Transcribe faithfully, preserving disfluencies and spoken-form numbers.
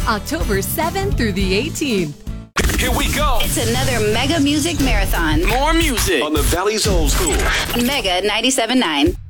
October seventh through the eighteenth. Here we go. It's another Mega Music Marathon. More music on the Valley's Old School. Mega ninety-seven point nine.